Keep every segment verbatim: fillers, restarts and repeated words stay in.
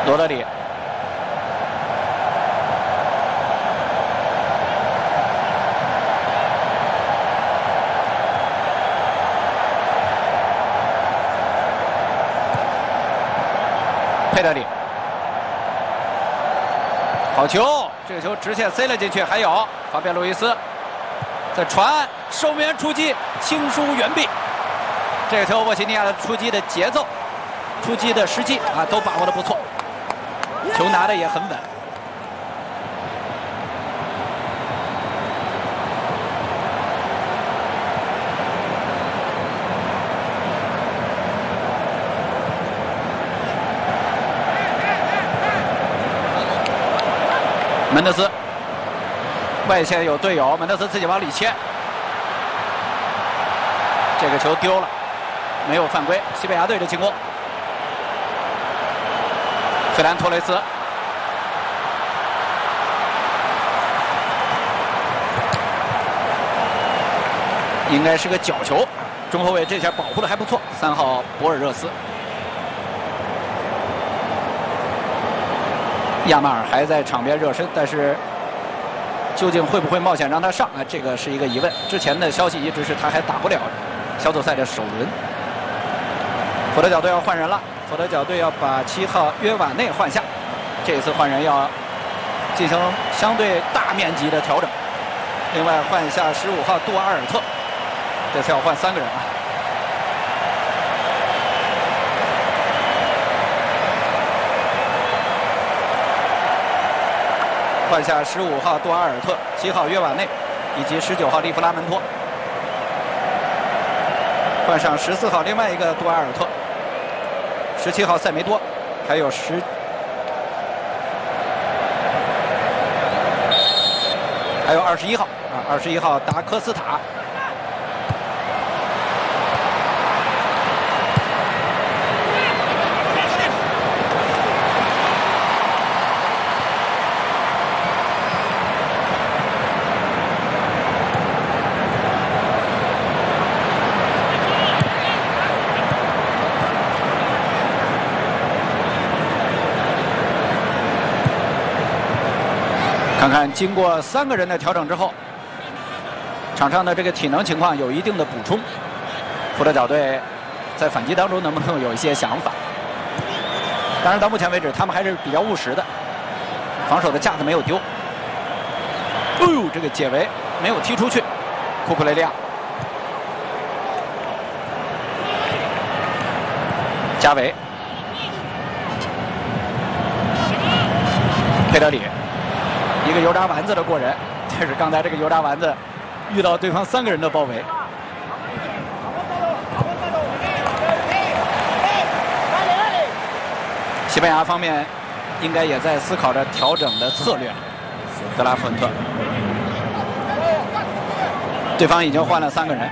罗德里。 佩德里，好球！这个球直线塞了进去。还有法比安·路易斯在传，守门员出击，轻疏远臂。这个球沃西尼亚的出击的节奏、出击的时机啊，都把握的不错，球拿的也很稳。 门德斯外线有队友，门德斯自己往里切，这个球丢了，没有犯规。西班牙队的进攻，费兰托雷斯，应该是个角球，中后卫这下保护的还不错。三号博尔热斯。 亚马尔还在场边热身，但是究竟会不会冒险让他上啊？这个是一个疑问。之前的消息一直是他还打不了小组赛的首轮。佛得角队要换人了，佛得角队要把七号约瓦内换下。这一次换人要进行相对大面积的调整。另外换下十五号杜阿尔特，这次要换三个人啊。 换下十五号杜阿尔特、七号约瓦内以及十九号利弗拉门托，换上十四号另外一个杜阿尔特、十七号塞梅多，还有十还有二十一号啊，二十一号达科斯塔。 看看，经过三个人的调整之后，场上的这个体能情况有一定的补充。佛得角队在反击当中能不能有一些想法？当然，到目前为止他们还是比较务实的，防守的架子没有丢。哎呦，这个解围没有踢出去，库库雷利亚、加维、佩德里。 一个油炸丸子的过人，但是刚才这个油炸丸子遇到对方三个人的包围。西班牙方面应该也在思考着调整的策略。德拉福恩特，对方已经换了三个人，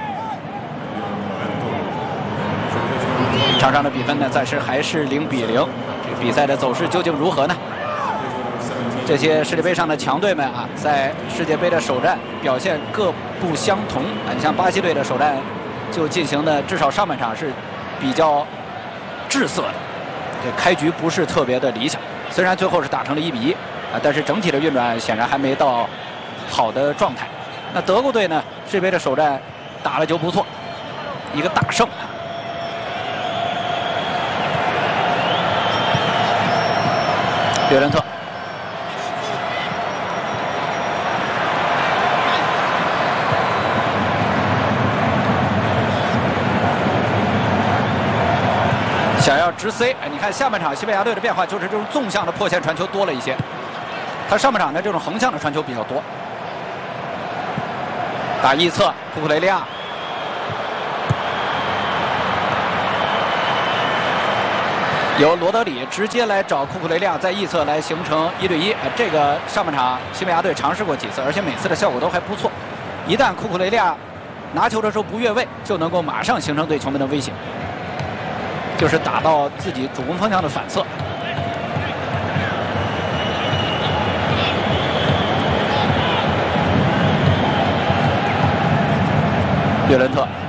场上的比分呢暂时还是零比零。这个比赛的走势究竟如何呢？ 这些世界杯上的强队们啊，在世界杯的首战表现各不相同啊。你像巴西队的首战就进行的，至少上半场是比较滞涩的，这开局不是特别的理想。虽然最后是打成了一比一啊，但是整体的运转显然还没到好的状态。那德国队呢，世界杯的首战打了就不错，一个大胜啊。别伦特。 想要直塞，哎，你看下半场西班牙队的变化就是这种纵向的破线传球多了一些，他上半场的这种横向的传球比较多。打一侧，库库雷利亚，由罗德里直接来找库库雷利亚，在一侧来形成一对一。哎，这个上半场西班牙队尝试过几次，而且每次的效果都还不错。一旦库库雷利亚拿球的时候不越位，就能够马上形成对球门的威胁。 就是打到自己主攻方向的反侧。略伦特